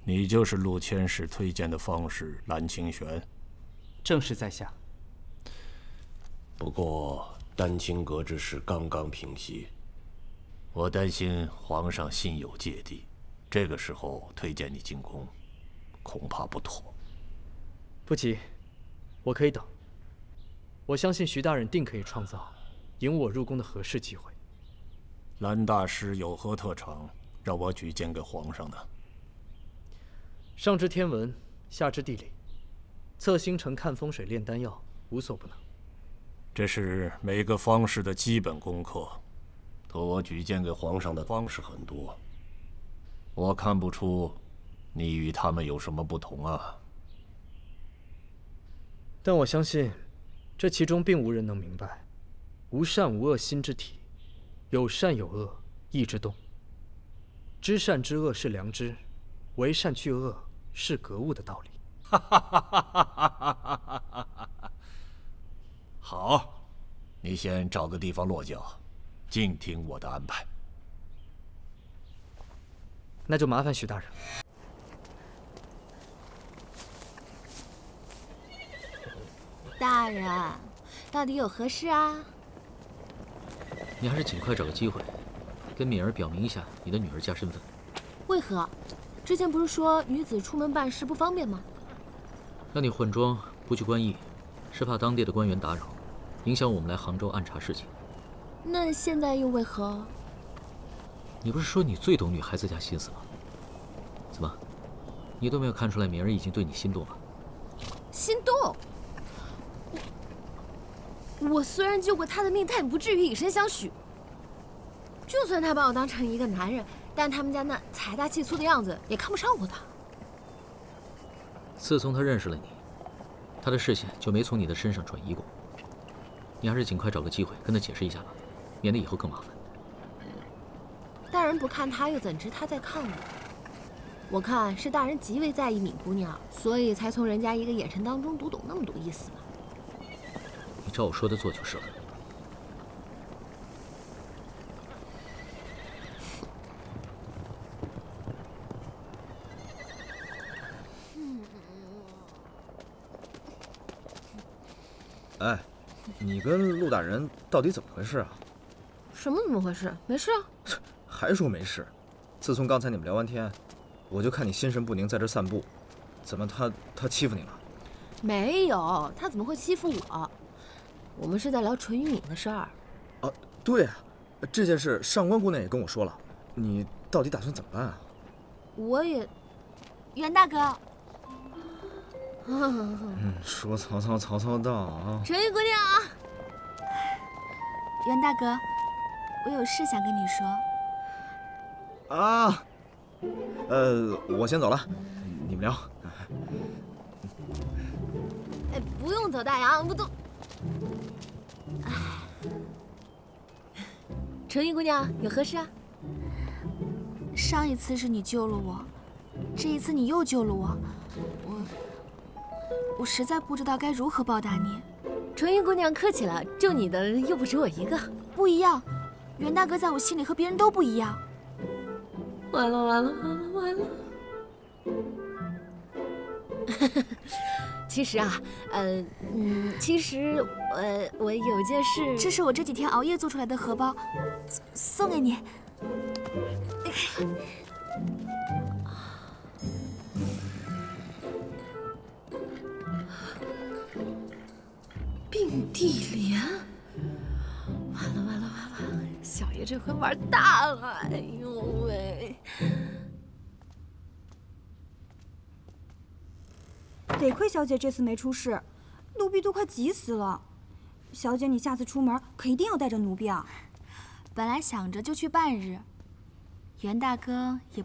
你就是陆千使推荐的方士蓝清玄。 正是在下。 不过丹青阁之事刚刚平息， 我担心皇上心有芥蒂，这个时候推荐你进宫，恐怕不妥。 不急，我可以等。我相信徐大人定可以创造引我入宫的合适机会。 蓝大师有何特长，让我举荐给皇上呢？ 上知天文，下知地理，测星辰、看风水、炼丹药，无所不能。 这是每个方士的基本功课。 托我举荐给皇上的方式很多， 我看不出你与他们有什么不同啊。 但我相信，这其中并无人能明白，无善无恶心之体，有善有恶意之动。知善知恶是良知，为善去恶是格物的道理。 好，你先找个地方落脚，静听我的安排。 那就麻烦徐大人。 大人，到底有何事啊？ 你还是尽快找个机会，跟敏儿表明一下你的女儿家身份。 为何？之前不是说女子出门办事不方便吗？ 让你换装不去官驿，是怕当地的官员打扰，影响我们来杭州暗查事情。 那现在又为何？ 你不是说你最懂女孩子家心思吗？怎么，你都没有看出来敏儿已经对你心动了？ 心动？我虽然救过他的命，但也不至于以身相许。就算他把我当成一个男人，但他们家那财大气粗的样子也看不上我的。 自从他认识了你，他的视线就没从你的身上转移过。你还是尽快找个机会跟他解释一下吧，免得以后更麻烦。 大人不看他，又怎知他在看我？我看是大人极为在意敏姑娘，所以才从人家一个眼神当中读懂那么多意思嘛。 你照我说的做就是了。 哎，你跟陆大人到底怎么回事啊？ 什么怎么回事？没事啊。 还说没事？自从刚才你们聊完天，我就看你心神不宁在这散步，怎么他欺负你了？ 没有，他怎么会欺负我？我们是在聊纯玉敏的事儿。 啊，对啊，这件事上官姑娘也跟我说了，你到底打算怎么办啊？ 我也，袁大哥。 说曹操，曹操到啊！ 纯玉姑娘， 袁大哥，我有事想跟你说。 啊，我先走了，你们聊。 哎，不用走，大洋，不都。纯玉姑娘，有何事啊？ 上一次是你救了我，这一次你又救了我，我实在不知道该如何报答你。 纯玉姑娘客气了，救你的又不止我一个。 不一样，袁大哥在我心里和别人都不一样。 完了完了完了完了！其实啊，我有件事。 这是我这几天熬夜做出来的荷包，送给你。 并蒂莲，完了完了完了！小爷这回玩大了！哎呦喂！ 得亏小姐这次没出事，奴婢都快急死了。小姐，你下次出门可一定要带着奴婢啊！ 本来想着就去半日，袁大哥也